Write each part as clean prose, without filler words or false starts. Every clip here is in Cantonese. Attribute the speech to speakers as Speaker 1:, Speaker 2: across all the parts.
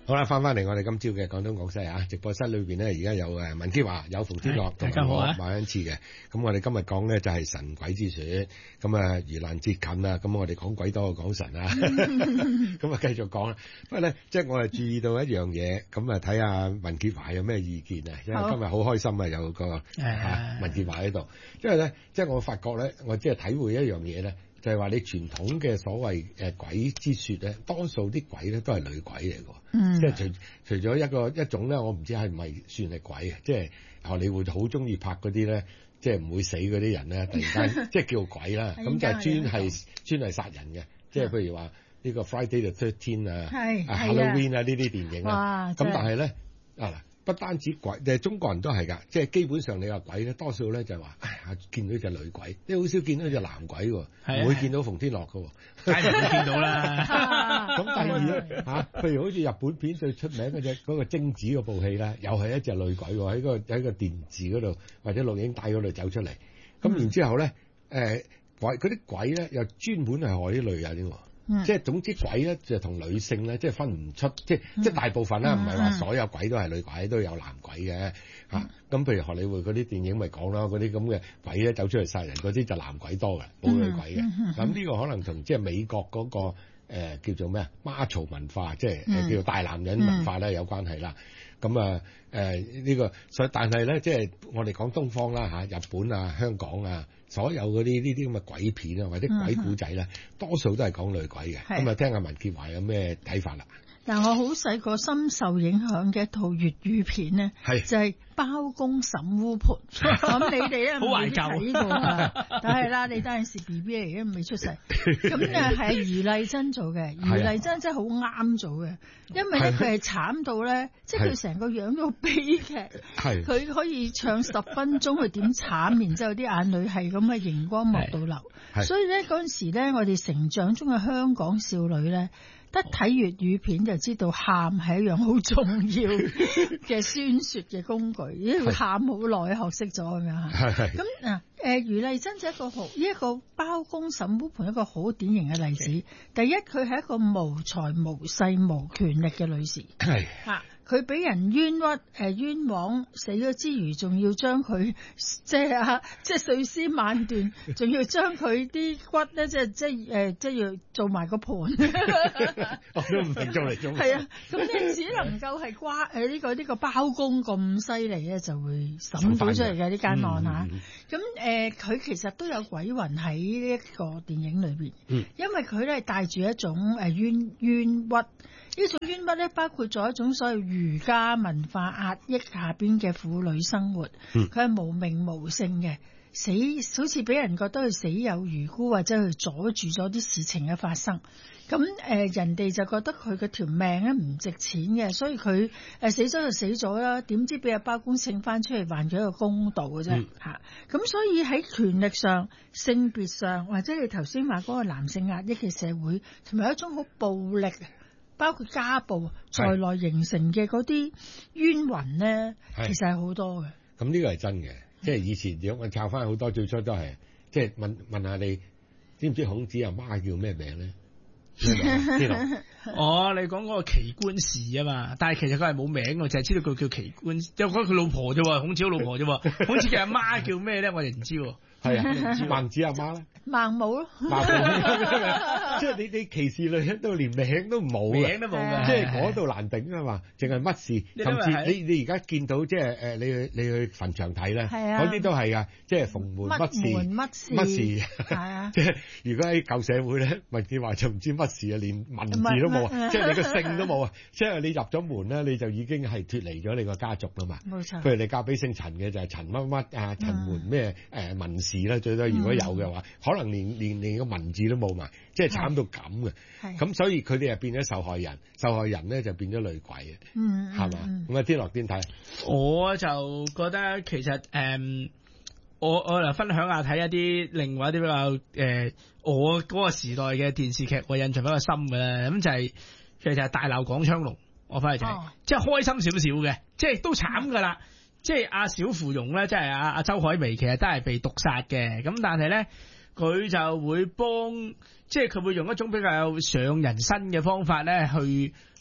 Speaker 1: 好啦，翻嚟我哋今朝嘅廣東廣西啊，直播室裏邊咧，而家有文潔華、有馮天樂同埋我馬恩賜嘅。咁我哋今日講咧就係神鬼之說。咁啊，盂蘭節近啦，咁我哋講鬼多過講神啊。咁啊，繼續講啦。不過咧，即係我係注意到一樣嘢，咁啊睇下文潔華有咩意見啊？因為今日好開心啊，有個文潔華喺度。因為咧，即係我發覺咧，我即係體會一樣嘢咧。就係話你傳統嘅所謂鬼之說咧，多數啲鬼咧都係女鬼嚟嘅，即係除咗一種咧，我唔知係唔係算係鬼啊，即係荷里活好中意拍嗰啲咧，即係唔會死嗰啲人咧，突然間即係叫鬼啦，咁就專係殺人嘅，即係譬如話呢個 Friday the 13啊，Halloween 啊呢啲電影啊，咁但係咧不單止鬼，中國人都係㗎，即係基本上你話鬼咧，多數咧就係話，見到隻女鬼，你好少見到隻男鬼喎，唔會見到馮天樂㗎喎，
Speaker 2: 梗係唔會見到啦。
Speaker 1: 咁第二咧譬如好似日本片最出名嗰個貞子嗰部戲咧，又係一隻女鬼喎，喺個電視嗰度或者錄影帶嗰度走出嚟，咁然之後咧，嗰啲鬼咧又專門係害啲女人喎。即係總之鬼咧就同女性咧即係分唔出，即係大部分啦，唔係話所有鬼都係女鬼，都有男鬼嘅嚇。咁譬如荷里活嗰啲電影咪講咯，嗰啲咁嘅鬼咧走出嚟殺人嗰啲就男鬼多嘅，冇女鬼嘅。咁呢個可能同即係美國嗰個叫做咩啊，Macho文化，即係叫做大男人文化咧有關係啦。咁呢個所以但係咧即係我哋講東方啦嚇，日本啊、香港啊。所有嗰啲呢啲咁嘅鬼片啊，或者鬼故仔咧，多數都係講女鬼嘅。咁啊，聽下文潔華有咩睇法啦？
Speaker 3: 但我好細個深受影響嘅一套粵語片咧，就係《包公審烏盤》。咁你哋咧未必睇過啊？但係啦，你當陣時 B B 嚟嘅，未出世。咁係余麗珍做嘅，余麗珍真係好啱做嘅，因為咧佢係慘到咧，即係佢成個樣都好悲劇。佢可以唱10分鐘，佢點慘，然之後啲眼淚係咁嘅熒光幕度流。所以咧嗰陣時咧，我哋成長中嘅香港少女咧。一睇粵語片就知道喊係一樣好重要嘅宣泄嘅工具，因為喊好耐學識咗咁樣嚇。咁余麗珍就一個包公審烏盤一個好典型嘅例子。第一，佢係一個無財無勢無權力嘅女士。佢俾人冤屈冤枉死咗之餘，仲要將佢即係碎屍萬段，仲要將佢啲骨咧即係要做埋個盤。
Speaker 1: 我都唔明做嚟做乜。係啊，
Speaker 3: 咁你只能夠係呢個包公咁犀利咧，就會審到出嚟嘅呢間案嚇。咁佢其實都有鬼魂喺呢一個電影裏邊，因為佢咧帶住一種冤屈。呢種冤屈咧，包括咗一種所謂儒家文化壓抑下邊嘅婦女生活，佢係無名無姓嘅，好似俾人覺得佢死有餘辜，或者佢阻住咗啲事情嘅發生。咁人哋就覺得佢嘅條命咧唔值錢嘅，所以佢死咗就死咗啦。點知俾阿包公請翻出嚟還咗一個公道嘅啫嚇。咁所以喺權力上、性別上，或者你頭先話嗰個男性壓抑嘅社會，同埋一種好暴力。包括家暴在內形成嘅嗰啲冤魂咧，其實係好多嘅。
Speaker 1: 咁呢個係真嘅，即係以前如果我抄翻好多，最初都係即係問下你，知唔知孔子阿媽叫咩名咧？
Speaker 2: 你講嗰個奇觀氏啊嘛，但係其實佢係冇名，我淨係知道佢叫奇觀，就覺得佢老婆啫喎，孔子老婆啫喎，孔子嘅阿媽叫咩咧？我哋唔知喎。
Speaker 1: 係啊，孟子阿媽咧，
Speaker 3: 孟母咯，
Speaker 1: 即係你歧視女人都連名都冇嘅，
Speaker 2: 名都冇嘅，
Speaker 1: 即係嗰度難頂啊嘛，淨係乜事，甚至你而家見到即係你去墳場睇咧，嗰啲都係噶，即係逢門乜事，係啊，即係如果喺舊社會咧，文潔華就唔知乜事啊，連文字都冇啊，即係你個姓都冇啊，即係你入咗門咧，你就已經係脫離咗你個家族啦嘛，
Speaker 3: 冇錯。
Speaker 1: 譬如你嫁俾姓陳嘅就係陳乜乜啊，陳門咩文氏啦，最多如果有嘅話，可能連個文字都冇埋，即係慘到咁嘅。咁所以佢哋就變咗受害人，受害人咧就變咗女鬼啊。係嘛？咁啊，天樂點睇？
Speaker 2: 我就覺得其實我嚟分享下睇一啲另外一啲比較我嗰個時代嘅電視劇，我印象比較深嘅咧，咁就係其實係大鬧廣昌隆，我翻去睇，即係開心少少嘅，即係都慘噶啦。即係阿小芙蓉咧，即係阿周海媚，其實都係被毒殺嘅。咁但係咧，佢就會幫，即係佢會用一種比較上人身嘅方法咧，去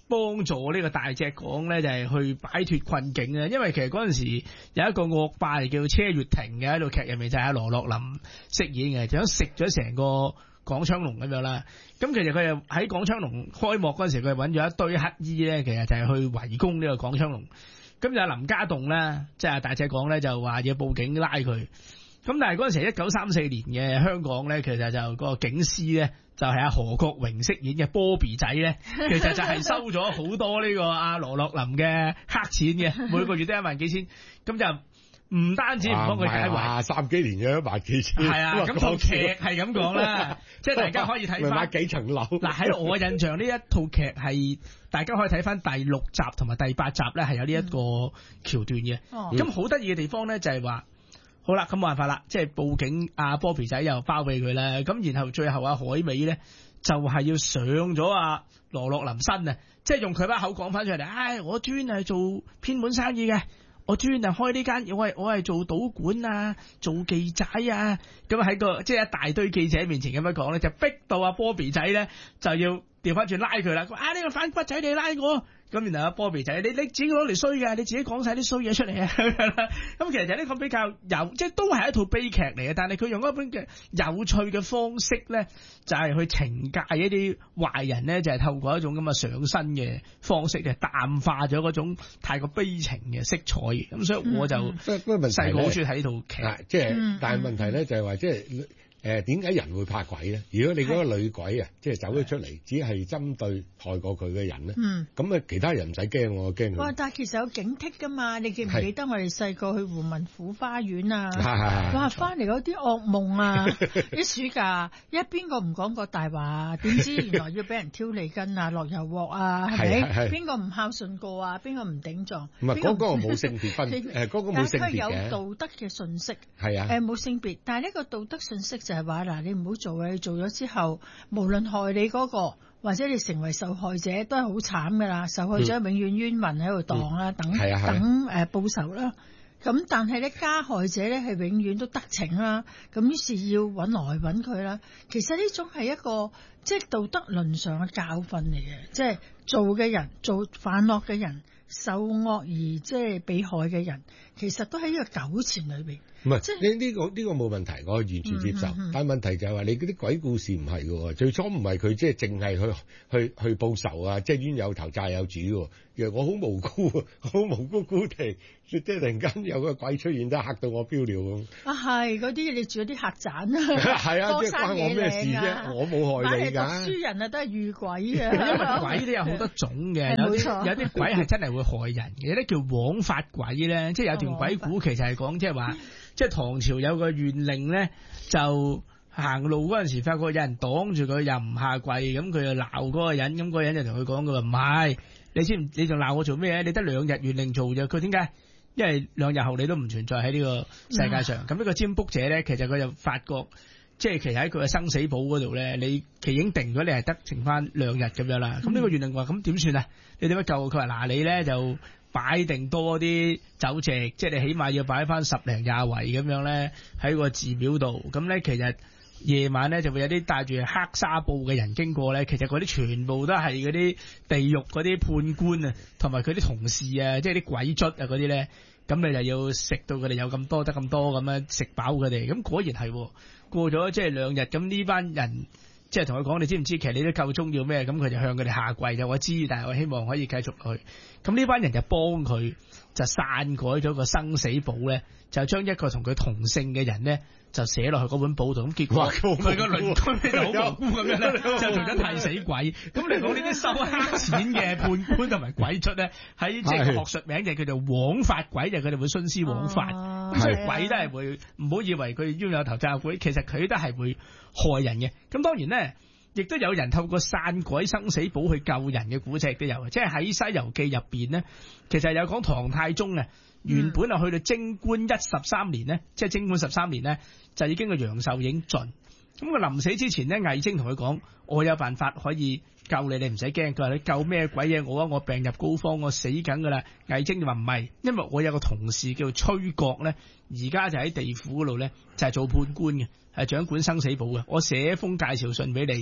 Speaker 2: 幫助呢個大隻港咧就係去擺脫困境啊！因為其實嗰陣時有一個惡霸嚟叫車月婷嘅喺度劇入面就係阿羅樂林飾演嘅，就想食咗成個廣昌隆咁樣啦。咁其實佢又喺廣昌隆開幕嗰陣時，佢揾咗一堆乞衣咧，其實就係去圍攻呢個廣昌隆。咁就林家棟咧，即係大隻港咧就話要報警拉佢。咁但係嗰陣時1934年嘅香港咧，其實就個警司咧就係阿何國榮飾演嘅波比仔咧，其實就係收咗好多呢個阿羅樂林嘅黑錢嘅，每個月都1萬幾千，咁就唔單止唔幫佢解圍
Speaker 1: ，30幾年嘅1萬幾千，
Speaker 2: 係啊，咁套劇係咁講啦，即係大家可以睇翻
Speaker 1: 買幾層樓。
Speaker 2: 嗱喺我印象呢一套劇係大家可以睇翻第6集同埋第8集咧係有呢一個橋段嘅，咁好得意嘅地方咧就係話。好啦，咁冇辦法啦，即係報警，阿波比仔又包庇佢啦，咁然後最後阿海美咧就係要上咗阿羅樂林身啊，即係用佢把口講翻出嚟，唉，我專係做偏門生意嘅，我專係開呢間，我係做賭館啊，做記者啊，咁喺個即係一大堆記者面前咁樣講咧，就逼到阿波比仔咧就要調翻轉拉佢啦，啊呢個反骨仔你拉我。咁然後阿波比仔，你自己攞嚟衰嘅，你自己講晒啲衰嘢出嚟啊！咁其實就呢個比較有，即係都係一套悲劇嚟嘅，但係佢用一本嘅有趣嘅方式咧，就係去懲戒一啲壞人咧，就係透過一種咁嘅上身嘅方式，嘅淡化咗嗰種太過悲情嘅色彩。咁所以我就細個好中意睇呢套劇，
Speaker 1: 即係但係問題咧就係話即係。點解人會怕鬼咧？如果你嗰個女鬼啊，即係走咗出嚟，只係針對害過佢嘅人咧，咁其他人唔使驚，我驚佢。
Speaker 3: 但係其實有警惕噶嘛？你記唔記得我哋細個去胡文虎花園啊？哇！翻嚟嗰啲噩夢啊！啲暑假邊個唔講過大話？點知原來要俾人挑脷根啊、落油鑊啊，係咪？邊個唔孝順過啊？邊個唔頂撞？
Speaker 1: 唔係嗰個冇性別分，嗰個冇性別嘅。但係佢
Speaker 3: 有道德嘅信息，
Speaker 1: 係啊，
Speaker 3: 冇性別，但係呢個道德信息就係話嗱，你唔好做啊！你做咗之後，無論害你嗰個，或者你成為受害者，都係好慘噶啦。受害者永遠冤魂喺度蕩啦，等報仇啦。咁但係咧，加害者咧係永遠都得逞啦。咁於是要揾來揾佢啦。其實呢種係一個即係道德倫上嘅教訓嚟嘅，即係做嘅人，做犯惡嘅人，受惡而即係被害嘅人，其實都喺呢個糾纏裏邊。
Speaker 1: 唔係，呢個冇問題，我完全接受。但係問題就係話你嗰啲鬼故事唔係嘅，最初唔係佢即係淨係去報仇啊，即係冤有頭債有主喎。我好無辜，好無辜地，即係突然間有個鬼出現，都嚇到我飆尿咁。係
Speaker 3: 嗰啲你住嗰啲客棧啊，
Speaker 1: 係啊，即係關我咩事啫？我冇害你㗎。
Speaker 3: 讀書人啊，都係遇鬼啊。
Speaker 2: 因為鬼都有好多種嘅，有啲鬼係真係會害人嘅，有啲叫枉法鬼咧，即係有段鬼故其實係講即係話。即係唐朝有個縣令咧，就行路嗰陣時，發覺有人擋住佢，又唔下跪，咁佢就鬧嗰個人，咁嗰個人就同佢講：佢話唔係，你知唔？你仲鬧我做咩？你得2日縣令做啫。佢點解？因為2日後你都唔存在喺呢個世界上。咁呢個占卜者咧，其實佢就發覺，即係其實喺佢嘅生死簿嗰度咧，你其已經定咗你係得剩翻2日咁樣啦。咁呢個縣令話：咁點算啊？你點樣救？佢話：嗱，你咧就擺定多啲酒席，即係你起碼要擺翻10零20圍咁樣咧，喺個寺廟度。咁咧其實夜晚咧就會有啲帶住黑紗布嘅人經過咧，其實嗰啲全部都係嗰啲地獄嗰啲判官啊，同埋佢啲同事啊，即係啲鬼卒啊嗰啲咧。咁你就要食到佢哋有咁多得咁多咁樣食飽佢哋。咁果然係過咗即係2日，咁呢班人。即係同佢講，你知唔知其實你都夠鐘要咩？咁佢就向佢哋下跪，就我知，但係我希望可以繼續去。咁呢班人就幫佢就篡改咗個生死簿咧，就將一個同佢同姓嘅人咧就寫落去嗰本簿度。咁結果佢個鄰居就好無辜咁樣咧，就做咗替死鬼。咁你講呢啲收黑錢嘅判官同埋鬼卒咧，喺即係學術名就叫做枉法鬼，就佢哋會徇私枉法。咁所以鬼都係會唔好以為佢冤有頭債有主，其實佢都係會害人嘅。咁當然咧，亦都有人透過篡改生死簿去救人嘅古跡都有，即係喺《西遊記》入邊咧，其實有講唐太宗啊，原本啊去到貞觀13年咧，即係貞觀13年咧，就已經個陽壽已經盡。咁佢臨死之前咧，魏徵同佢講：我有辦法可以救你，你唔使驚。佢話：你救咩鬼嘢？我病入膏肓，我死緊噶啦。魏徵就話唔係，因為我有個同事叫崔國咧，而家就喺地府嗰度咧，就係做判官嘅，係掌管生死簿嘅。我寫封介紹信俾你，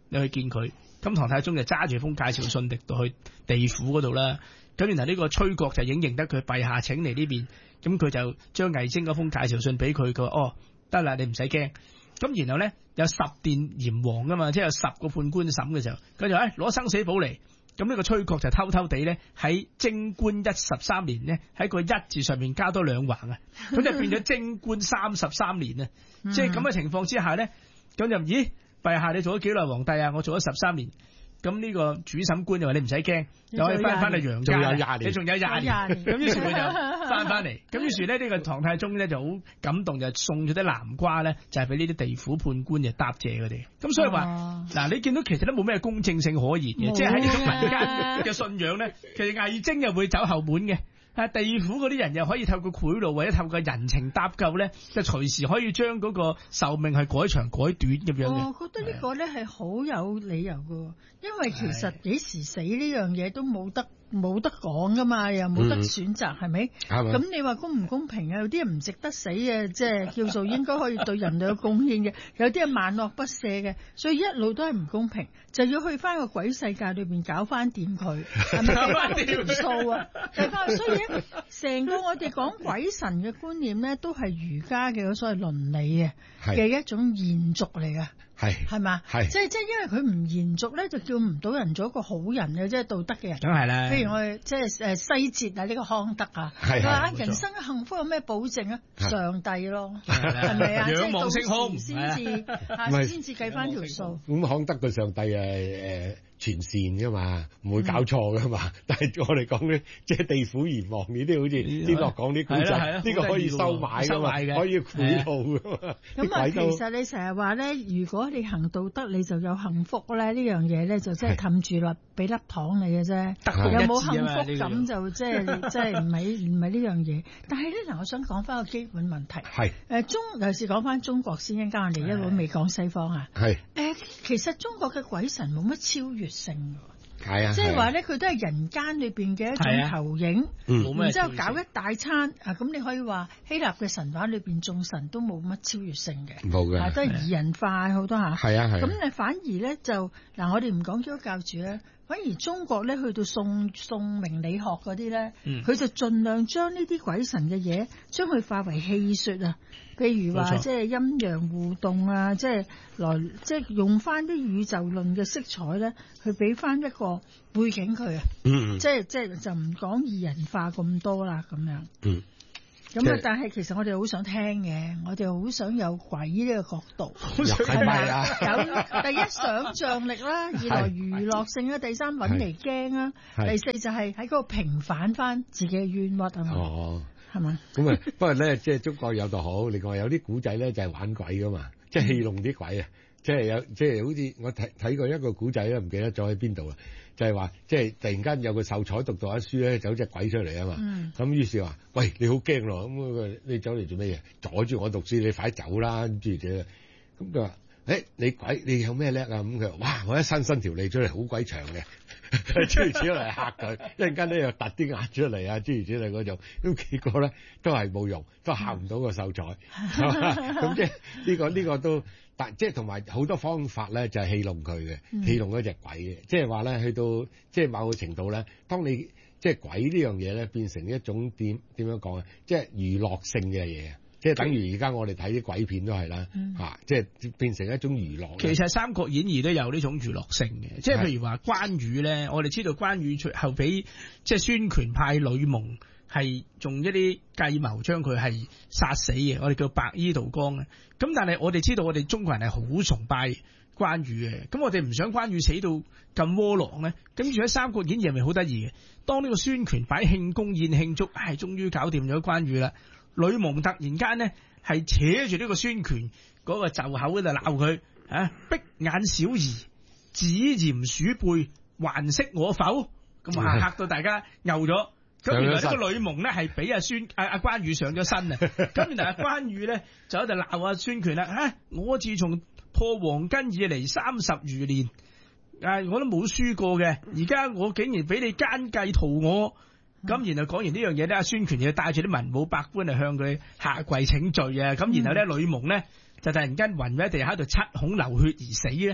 Speaker 2: 你去見佢。咁唐太宗就揸住封介紹信遞到去地府嗰度啦。咁然後呢個崔國就已經認得佢陛下請嚟呢邊，咁佢就將魏徵嗰封介紹信俾佢，佢話哦得啦，你唔使驚。咁然後咧有10殿閻王噶嘛，即係有10個判官審嘅時候，佢就攞生死簿嚟。咁呢個崔國就偷偷地咧喺貞觀13年咧喺個1字上面加多2橫啊，咁就變咗貞觀33年啊。即係咁嘅情況之下咧，咁就咦，陛下你做咗幾耐皇帝啊？我做咗13年。咁呢個主審官就話你唔使驚，又可以翻去陽間，你仲有20年。咁於是佢就翻嚟。咁於是咧呢個唐太宗咧就好感動，就送咗啲南瓜咧，就係俾呢啲地府判官就答謝佢哋。咁所以話嗱，你見到其實都冇咩公正性可言嘅，即係喺呢種民間嘅信仰咧，其實魏徵又會走後門嘅。地府嗰啲人又可以透過賄賂或者透過人情搭救咧，就隨時可以將嗰個壽命係改長改短咁樣嘅。
Speaker 3: 我覺得呢個咧係好有理由㗎，因為其實幾時死呢樣嘢都冇得講噶嘛，又冇得選擇，係咪？咁你話公唔公平啊？有啲人唔值得死嘅，即係叫做應該可以對人類有貢獻嘅；有啲人萬惡不赦嘅，所以一路都係唔公平，就要去翻個鬼世界裏邊搞翻掂佢，係咪計翻條數啊？計翻，所以咧，成個我哋講鬼神嘅觀念咧，都係儒家嘅所謂倫理嘅一種延續嚟嘅。係嘛？即係因為佢唔延續咧，就叫唔到人做一個好人嘅，即係道德嘅人。
Speaker 2: 梗係啦。
Speaker 3: 譬如我哋即係西哲啊，呢個康德啊，佢話人生嘅幸福有咩保證啊？上帝咯，係咪啊？
Speaker 2: 仰望星空
Speaker 3: 先至計翻條數。
Speaker 1: 咁康德嘅上帝全善噶嘛，唔會搞錯噶嘛。但係我哋講咧，即係地府閻王呢啲，好似呢個講啲古仔，呢個可以收買噶嘛，可以賄賂噶嘛。咁啊，
Speaker 3: 其實你成日話咧，如果你行道德，你就有幸福咧。呢樣嘢咧就真係氹住啦，俾粒糖你嘅啫。有冇幸福感就即係唔係呢樣嘢。但係咧嗱，我想講翻個基本問題。尤其是講翻中國先，一陣間我哋一路未講西方啊。其實中國嘅鬼神冇乜超越性㗎，即係話咧，佢都係人間裏邊嘅一種投影，然之後搞一大餐啊！咁你可以話希臘嘅神話裏邊眾神都冇乜超越性嘅，
Speaker 1: 冇嘅，
Speaker 3: 都係擬人化好多下。咁你反而咧就嗱，我哋唔講基督教主咧，反而中國咧去到宋明理學嗰啲咧，佢就盡量將呢啲鬼神嘅嘢，將佢化為戲說啊。譬如話即係陰陽互動啊，即係用翻啲宇宙論嘅色彩咧，去俾翻一個背景佢啊。即係就唔講擬人化咁多啦，咁樣。咁啊，但係其實我哋好想聽嘅，我哋好想有鬼呢個角度，係咪啊？有第一想像力啦，二來娛樂性啦，第三揾嚟驚啦，第四就係喺嗰度平反翻自己嘅冤屈啊嘛。係嘛？咁
Speaker 1: 啊，不過咧，即係中國有度好，另外有啲古仔咧就係玩鬼噶嘛，即係戲弄啲鬼啊，即係好似我睇過一個古仔咧，唔記得咗喺邊度啦，就係話即係突然間有個秀才讀一書咧，走隻鬼出嚟啊嘛，咁於是話：喂，你好驚咯，咁你走嚟做咩嘢？阻住我讀書，你快走啦！咁諸如此類。咁佢話：你鬼，你有咩叻啊？咁佢話：哇，我一伸條脷出嚟，好鬼長嘅。諸如此類嚇佢，一陣間咧又突啲牙出嚟啊！諸如此類嗰種，咁結果咧都係冇用，都嚇唔到個秀才。咁即係呢個都，但即係同埋好多方法咧，就係戲弄佢嘅，戲弄嗰隻鬼嘅。即係話咧，去到即係某個程度咧，當你即係鬼呢樣嘢咧，變成一種點樣講啊？即係娛樂性嘅嘢。即係等於而家我哋睇啲鬼片都係啦，即係變成一種娛樂。
Speaker 2: 其實《三國演義》都有呢種娛樂性嘅，即係譬如話關羽咧，我哋知道關羽最後俾即係孫權派呂蒙係用一啲計謀將佢係殺死嘅，我哋叫白衣渡江嘅。咁但係我哋知道我哋中國人係好崇拜關羽嘅，咁我哋唔想關羽死到咁窩囊咧。咁住喺《三國演義》係咪好得意嘅？當呢個孫權擺慶功宴慶祝，終於搞掂咗關羽啦。呂蒙突然間呢係扯住呢個孫權嗰個袖口嗰度鬧佢，逼眼小兒，指嚴鼠輩，還識我否？咁嚇到大家拗咗。咁原來呢個呂蒙呢係俾阿關羽上咗身啊！咁原來阿關羽呢就喺度鬧阿孫權啦。我自從破黃巾以嚟30餘年，我都冇輸過嘅，而家我竟然俾你奸計屠我。咁然後講完呢樣嘢咧，阿孫權就帶住啲文武百官嚟向佢下跪請罪啊！咁然後咧，呂蒙咧就突然間暈喺地下度七孔流血而死咧。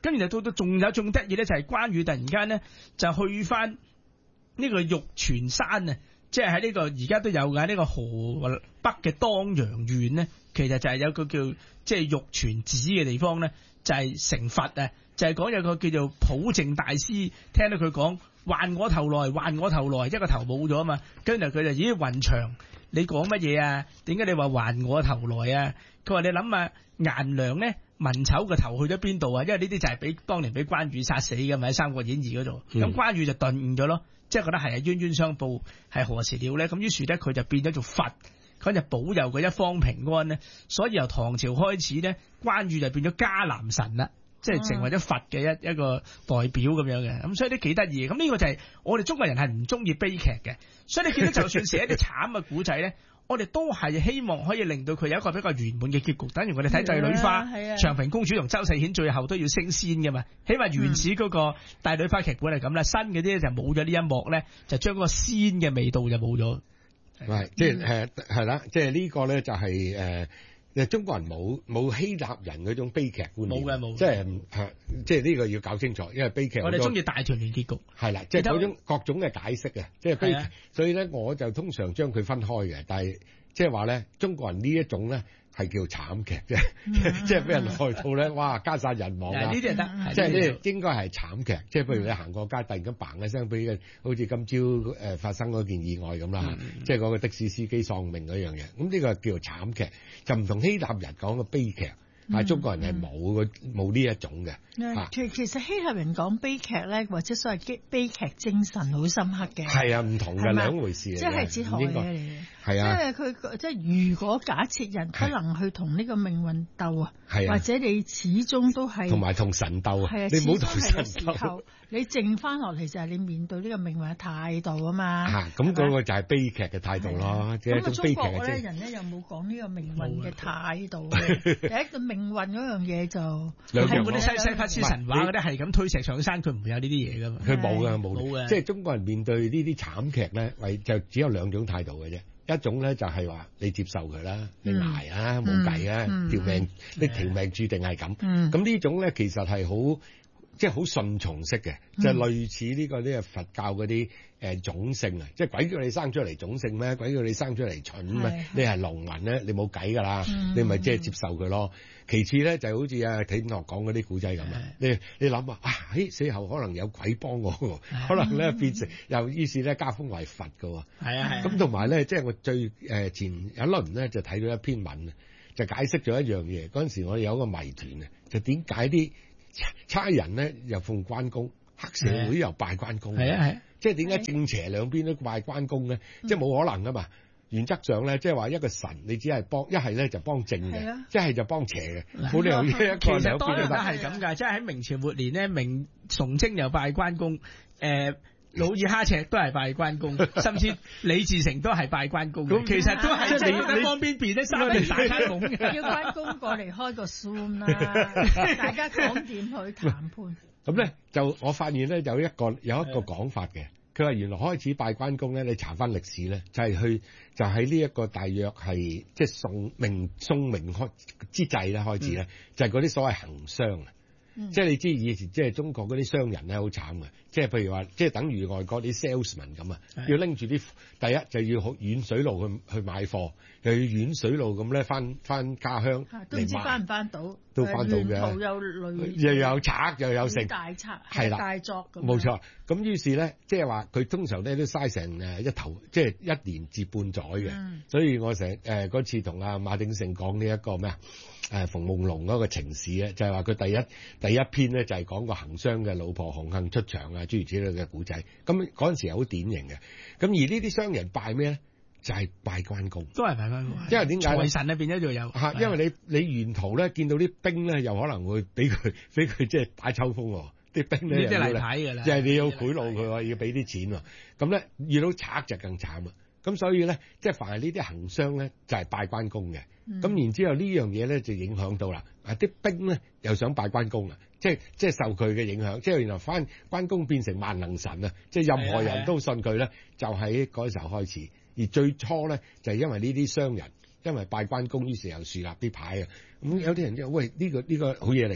Speaker 2: 跟住就到仲得意咧，就係關羽突然間咧就去翻呢個玉泉山啊，即係喺呢個而家都有嘅呢個河北嘅當陽縣咧，其實就係有個叫即係玉泉寺嘅地方咧，就係成佛啊，就係講有個叫做普淨大師，聽到佢講還我頭來，還我頭來，一個頭冇咗啊嘛，跟住佢就咦雲長，你講乜嘢啊？點解你話還我頭來啊？佢話你諗下顏良咧。文醜個頭去咗邊度啊？因為呢啲就係當年俾關羽殺死嘅，咪喺《三國演義》嗰度。咁關羽就頓悟咗咯，即係覺得係冤冤相報係何時了咧？咁於是咧佢就變咗做佛，佢就保佑佢一方平安咧。所以由唐朝開始咧，關羽就變咗迦南神啦，即係成為咗佛嘅一個代表咁樣嘅。咁所以都幾得意。咁呢個就係我哋中國人係唔中意悲劇嘅，所以你見到就算寫一啲慘嘅古仔咧。我哋都係希望可以令到佢有一個比較圓滿嘅結局，等於我哋睇《帝女花》，長平公主同周世顯最後都要升仙嘅嘛。起碼原始嗰個《帝女花》劇本係咁啦，新嗰啲就冇咗呢一幕咧，就將嗰個仙嘅味道就冇咗。
Speaker 1: 係，即係係啦，即係呢個咧就係中國人冇希臘人嗰種悲劇觀念，冇，即係呢個要搞清楚，因為悲劇
Speaker 2: 我哋中意大團圓結局，
Speaker 1: 係啦，即係嗰種各種嘅解釋嘅，即係悲劇，所以咧我就通常將佢分開嘅，但係即係話咧，中國人呢一種咧係叫慘劇啫，即係俾人害到咧，哇家殺人亡啊！呢啲係得，即係呢應該係慘劇，即係譬如你行過街，突然間嘭一聲俾佢，好似今朝發生嗰件意外咁啦，即係嗰個的士司機喪命嗰樣嘢，咁呢個叫做慘劇，就唔同希臘人講嘅悲劇。但係中國人係冇呢一種嘅。
Speaker 3: 其實希臘人講悲劇咧，或者所謂悲劇精神好深刻嘅。係
Speaker 1: 啊，唔同嘅兩回事嚟嘅。
Speaker 3: 即係哲學嘢嚟嘅。
Speaker 1: 係啊。
Speaker 3: 因為佢即係如果假設人不能去同呢個命運鬥啊，或者你始終都係
Speaker 1: 同埋同神鬥啊，你唔好同神鬥。
Speaker 3: 你剩翻落嚟就係你面對呢個命運嘅態度啊嘛。
Speaker 1: 咁嗰個就係悲劇嘅態度咯。咁
Speaker 3: 啊，中國咧人咧又冇講呢個命運嘅態度嘅。第一個命運嗰樣嘢就
Speaker 2: 嗰啲西法斯神話嗰啲係咁推石上山，佢唔會有呢啲嘢噶嘛。
Speaker 1: 佢冇嘅，即係中國人面對呢啲慘劇咧，就只有兩種態度嘅啫。一種咧就係話你接受佢啦，你捱啊，冇計啊，條命注定係咁。咁呢種咧其實係好即係好順從式嘅，就係類似呢個佛教嗰啲種姓啊，即係鬼叫你生出嚟種姓咩？鬼叫你生出嚟蠢咩？你係農民咧，你冇計㗎啦，你咪即係接受佢咯。其次咧就好似啊體樂講嗰啲古仔咁啊，你諗下死後可能有鬼幫我喎，可能咧變成又於是咧加封為佛㗎喎。咁同埋咧，即係我最前有一輪咧就睇到一篇文就解釋咗一樣嘢。嗰陣時我哋有一個謎團啊，就點解啲差人咧又奉關公，黑社會又拜關公，即係點解正邪兩邊都拜關公咧？即係冇可能噶嘛。原則上咧，即係話一個神，你只係幫一係咧就幫正嘅，一係就幫邪嘅，冇理由一個兩邊都得。其實當然
Speaker 2: 係咁㗎，即係喺明朝末年咧，明崇禎又拜關公，努爾哈赤都係拜關公，甚至李自成都係拜關公。咁其實都係即係你方邊邊咧，三邊大家拱嘅。
Speaker 3: 叫關公過嚟開個 Zoom 啦，大家講掂去談判。
Speaker 1: 咁咧就我發現咧有一個講法嘅，佢話原來開始拜關公咧，你查翻歷史咧，就喺呢一個大約係即係宋明開之際咧開始咧，就係嗰啲所謂行商啊。即係你知以前即係中國嗰啲商人咧好慘嘅，即係譬如話即係等於外國啲 salesman 咁啊，要拎住啲第一就要好遠水路去買貨，又要遠水路咁咧翻家鄉嚟買，
Speaker 3: 都唔知翻唔翻到，
Speaker 1: 都翻到嘅，又有賊又有剩，
Speaker 3: 大賊
Speaker 1: 係啦，
Speaker 3: 大作咁，
Speaker 1: 冇錯。咁於是咧，即係話佢通常咧都嘥成一頭，即係一年至半載嘅。所以我成嗰次同阿馬鼎盛講呢一個咩啊？馮夢龍嗰個情史咧，就係話佢第一篇咧就係講個行商嘅老婆紅杏出牆啊，諸如此類嘅古仔。咁嗰陣時係好典型嘅。咁而呢啲商人拜咩咧？就係拜關公，
Speaker 2: 都係拜關公。
Speaker 1: 因為點解
Speaker 2: 財神啊變咗就有
Speaker 1: 嚇，因為你沿途咧見到啲兵咧，又可能會俾佢即係打秋風喎。啲兵咧
Speaker 2: 即係例牌㗎啦，
Speaker 1: 即係你要賄賂佢喎，要俾啲錢喎。咁咧遇到賊就更慘啦。咁所以咧，即係凡係呢啲行商咧，就係拜關公嘅。咁然之後呢樣嘢咧就影響到啦。啲兵咧又想拜關公啦，即係受佢嘅影響。即係原來翻關公變成萬能神啊！即係任何人都信佢咧，就喺嗰時候開始。而最初咧就係因為呢啲商人因為拜關公，於是又樹立啲牌啊。咁有啲人就喂呢個好嘢嚟㗎。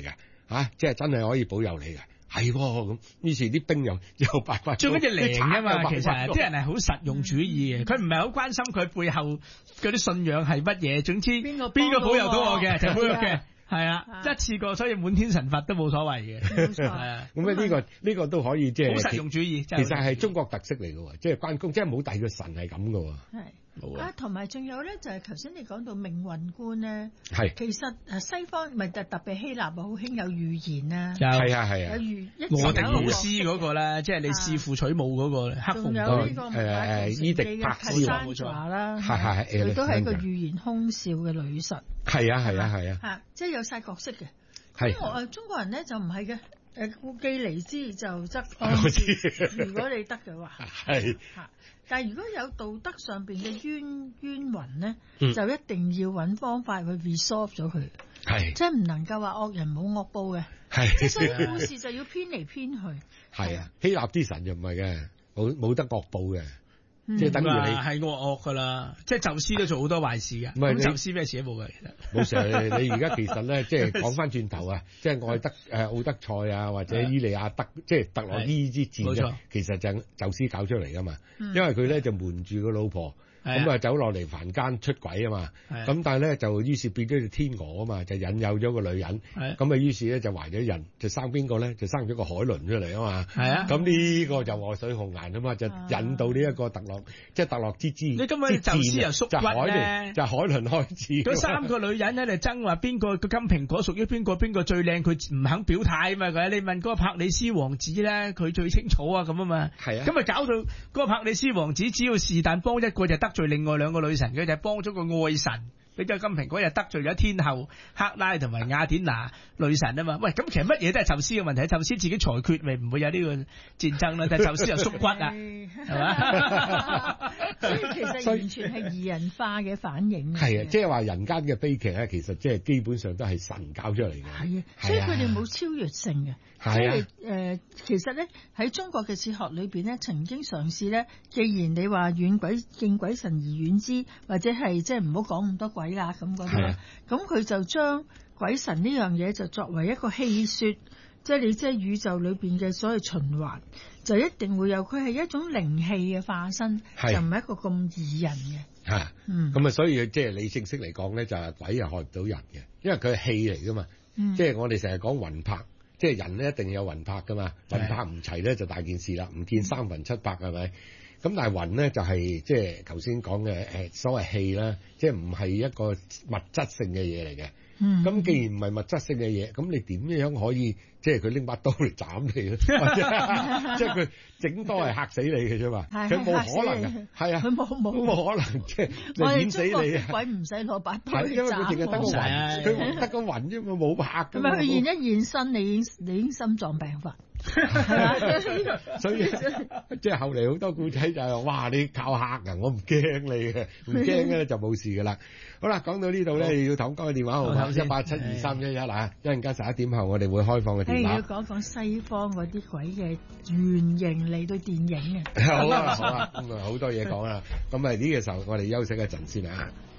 Speaker 1: 即係真係可以保佑你嘅。係咁，於是啲兵又拜拜。
Speaker 2: 最緊要靈啊嘛，其實啲人係好實用主義嘅，佢唔係好關心佢背後嗰啲信仰係乜嘢，總之邊個保佑到我嘅就保佑嘅。係啊，一次過，所以滿天神佛都冇所謂嘅。
Speaker 3: 冇錯。
Speaker 1: 係啊，咁呢個都可以即係
Speaker 2: 好實用主義。
Speaker 1: 其實係中國特色嚟嘅喎，即係關公，即係冇第二個神係咁嘅喎。
Speaker 3: 係同埋仲有咧，就係頭先你講到命運觀咧，
Speaker 1: 係
Speaker 3: 其實西方咪特別希臘好興有預言啊，
Speaker 1: 係啊，
Speaker 3: 有預
Speaker 2: 俄狄浦斯嗰個咧，即係你弑父取母嗰個黑鳳
Speaker 3: 嗰
Speaker 1: 伊迪帕斯
Speaker 3: 冇錯啦，係佢都係一個預言兇笑嘅女神。
Speaker 1: 係啊，
Speaker 3: 即係有晒角色嘅。
Speaker 1: 係
Speaker 3: 中國人咧就唔係嘅，既嚟之就則安之。如果你得嘅話，
Speaker 1: 係。
Speaker 3: 但係如果有道德上邊嘅冤魂咧，就一定要揾方法去 resolve 咗佢。
Speaker 1: 係，
Speaker 3: 即係唔能夠話惡人冇惡報嘅。
Speaker 1: 係，
Speaker 3: 即係所以故事就要偏嚟偏去。
Speaker 1: 係啊，希臘啲神就唔係嘅，冇得惡報嘅。即係等於你
Speaker 2: 係惡噶啦，即係宙斯都做好多壞事嘅。唔係宙斯咩事都冇嘅，其實
Speaker 1: 冇事。你而家其實咧，即係講翻轉頭啊，即係愛德奧德賽啊，或者伊利亞德，即係特洛伊之戰嘅，其實就宙斯搞出嚟噶嘛。因為佢咧就瞞住個老婆。咁啊走落嚟凡間出軌啊嘛，咁但係咧就於是變咗隻天鵝啊嘛，就引誘咗個女人，咁啊於是咧就懷咗孕，就生邊個咧？就生咗個海倫出嚟啊嘛，咁呢個就禍水紅顏啊嘛，就引到呢一個特洛，即係特洛之戰。
Speaker 2: 你今日宙斯又縮骨咧，
Speaker 1: 就海倫開始。
Speaker 2: 嗰3個女人喺度爭話邊個個金蘋果屬於邊個最靚，佢唔肯表態啊嘛，佢你問嗰個柏里斯王子咧，佢最清楚啊咁啊嘛，咁啊搞到嗰個柏里斯王子只要是但幫一個就得罪另外2個女神，佢就係幫咗個愛神，俾咗金蘋果，又得罪咗天后赫拉同埋雅典娜女神啊嘛。喂，咁其實乜嘢都係宙斯嘅問題，宙斯自己裁決咪唔會有呢個戰爭啦，但係宙斯又縮骨啊，係嘛？
Speaker 3: 所以其實完全係擬人化嘅反應。
Speaker 1: 係啊，即係話人間嘅悲劇咧，其實即係基本上都係神搞出嚟嘅。
Speaker 3: 係啊，所以佢哋冇超越性嘅。
Speaker 1: 係啊，
Speaker 3: 其實咧喺中國嘅哲學裏邊咧，曾經嘗試咧，既然你話敬鬼神而遠之，或者係即係唔好講咁多鬼啦咁嗰啲，咁佢就將鬼神呢樣嘢就作為一個戲說，即係你即係宇宙裏邊嘅所謂循環，就一定會有，佢係一種靈氣嘅化身，就唔係一個咁擬人嘅。
Speaker 1: 嚇，咁啊，所以即係理性式嚟講咧，就係鬼又害唔到人嘅，因為佢係氣嚟噶嘛，即係我哋成日講魂魄。即係人咧一定有魂魄噶嘛，魂魄唔齊咧就大件事啦，唔見3魂7魄係咪？咁但係魂咧就係即係頭先講嘅所謂氣啦，即係唔係一個物質性嘅嘢嚟嘅。咁既然唔係物質性嘅嘢，咁你點樣可以即係佢拎把刀嚟斬你咧？即係佢整多係嚇死你嘅啫嘛，佢冇可能嘅，係啊，
Speaker 3: 佢冇
Speaker 1: 可能即係演死你啊！
Speaker 3: 鬼唔使攞把刀嚟斬，
Speaker 1: 因為佢淨係得個魂，佢得個魂啫嘛，冇嚇㗎嘛。
Speaker 3: 佢現一現身，你已經心臟病發。
Speaker 1: 所以即係後嚟好多故仔就係話，哇！你靠嚇啊，我唔驚你嘅，唔驚咧就冇事噶啦。好啦，講到呢度咧，要講個電話號碼1872311啦，一陣間11點後我哋會開放嘅電話。
Speaker 3: 要講講西方嗰啲鬼嘅原型嚟到電影嘅。
Speaker 1: 好啊，咁啊好多嘢講啦。咁啊呢個時候我哋休息一陣先啊。